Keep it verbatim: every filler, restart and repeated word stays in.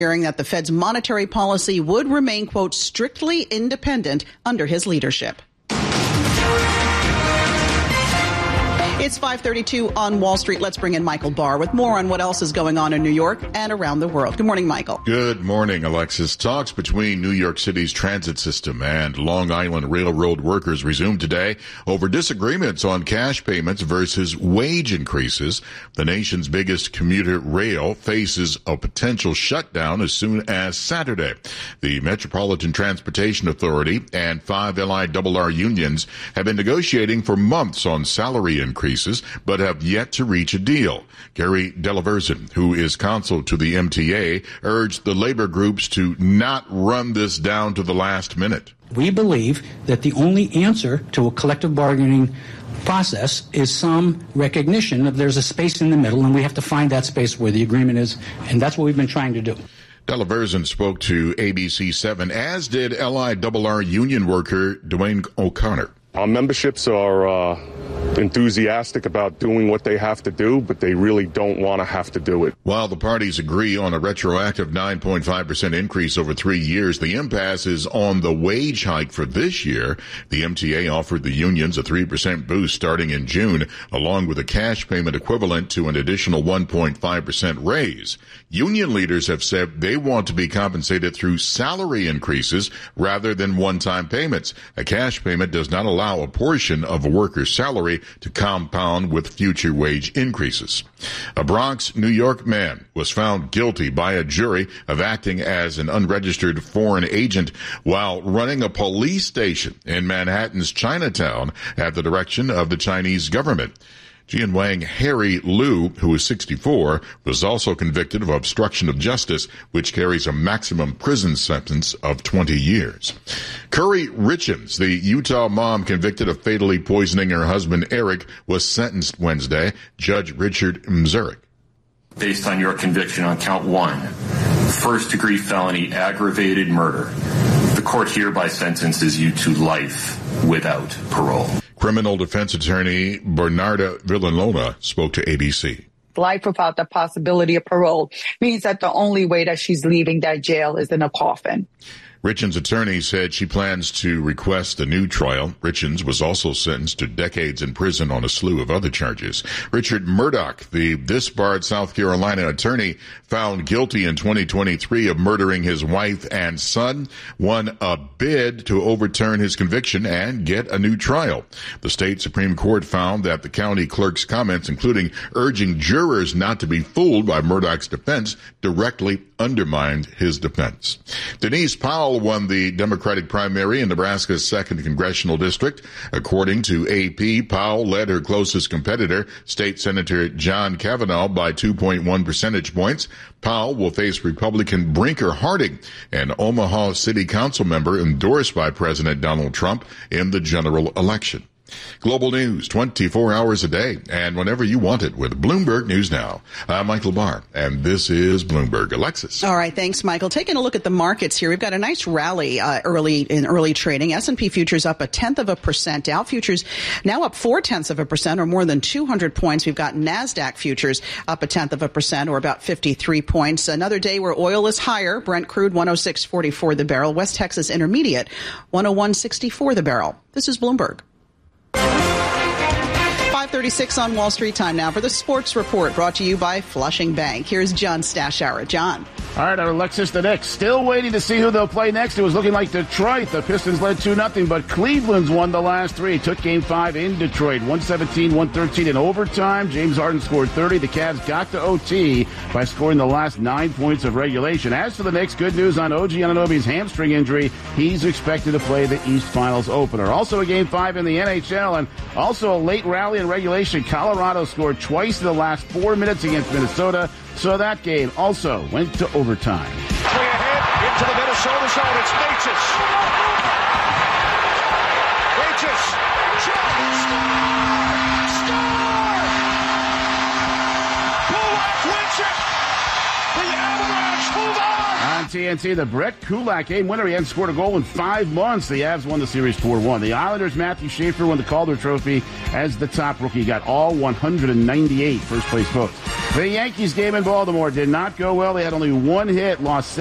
Hearing that the Fed's monetary policy would remain, quote, strictly independent under his leadership. It's five thirty-two on Wall Street. Let's bring in Michael Barr with more on what else is going on in New York and around the world. Good morning, Michael. Good morning, Alexis. Talks between New York City's transit system and Long Island Railroad workers resumed today over disagreements on cash payments versus wage increases. The nation's biggest commuter rail faces a potential shutdown as soon as Saturday. The Metropolitan Transportation Authority and five L I R R unions have been negotiating for months on salary increases, but have yet to reach a deal. Gary Delaversen, who is counsel to the M T A, urged the labor groups to not run this down to the last minute. We believe that the only answer to a collective bargaining process is some recognition that there's a space in the middle, and we have to find that space where the agreement is, and that's what we've been trying to do. Delaversen spoke to A B C seven, as did L I R R union worker Dwayne O'Connor. Our memberships are uh, enthusiastic about doing what they have to do, but they really don't want to have to do it. While the parties agree on a retroactive nine point five percent increase over three years, the impasse is on the wage hike for this year. The M T A offered the unions a three percent boost starting in June, along with a cash payment equivalent to an additional one point five percent raise. Union leaders have said they want to be compensated through salary increases rather than one-time payments. A cash payment does not allow a portion of a worker's salary to compound with future wage increases. A Bronx, New York man was found guilty by a jury of acting as an unregistered foreign agent while running a police station in Manhattan's Chinatown at the direction of the Chinese government. Jian Wang Harry Liu, who is sixty-four, was also convicted of obstruction of justice, which carries a maximum prison sentence of twenty years. Curry Richens, the Utah mom convicted of fatally poisoning her husband Eric, was sentenced Wednesday. Judge Richard Mzurek. Based on your conviction on count one, first-degree felony aggravated murder, the court hereby sentences you to life without parole. Criminal defense attorney Bernarda Villalona spoke to A B C. Life without the possibility of parole means that the only way that she's leaving that jail is in a coffin. Richens' attorney said she plans to request a new trial. Richens was also sentenced to decades in prison on a slew of other charges. Richard Murdoch, the disbarred South Carolina attorney found guilty in twenty twenty-three of murdering his wife and son, won a bid to overturn his conviction and get a new trial. The state Supreme Court found that the county clerk's comments, including urging jurors not to be fooled by Murdoch's defense, directly undermined his defense. Denise Powell won the Democratic primary in Nebraska's second congressional district. According to A P, Powell led her closest competitor, State Senator John Kavanaugh, by two point one percentage points. Powell will face Republican Brinker Harding, an Omaha City Council member endorsed by President Donald Trump in the general election. Global news twenty-four hours a day and whenever you want it with Bloomberg News Now. I'm Michael Barr, and this is Bloomberg. Alexis. All right, thanks, Michael. Taking a look at the markets here, we've got a nice rally uh, early in early trading. S and P futures up a tenth of a percent. Dow futures now up four tenths of a percent, or more than two hundred points. We've got NASDAQ futures up a tenth of a percent, or about fifty-three points. Another day where oil is higher. Brent crude one oh six forty-four the barrel. West Texas Intermediate one oh one sixty-four the barrel. This is Bloomberg. five thirty-six on Wall Street. Time now for the Sports Report, brought to you by Flushing Bank. Here's John Stashara. John. All right, Alexis, the Knicks still waiting to see who they'll play next. It was looking like Detroit. The Pistons led two nothing, but Cleveland's won the last three. Took game five in Detroit, one seventeen one thirteen in overtime. James Harden scored thirty. The Cavs got to O T by scoring the last nine points of regulation. As for the Knicks, good news on O G Anunoby's hamstring injury. He's expected to play the East Finals opener. Also a game five in the N H L, and also a late rally in regulation. Colorado scored twice in the last four minutes against Minnesota, so that game also went to overtime. Play ahead into the Minnesota zone. It's Necas. Necas. Score! Kulak wins it. The Avalanche move on. On T N T, the Brett Kulak game winner. He hadn't scored a goal in five months. The Avs won the series four one. The Islanders' Matthew Schaefer won the Calder Trophy as the top rookie. He got all one hundred ninety-eight first-place votes. The Yankees game in Baltimore did not go well. They had only one hit, lost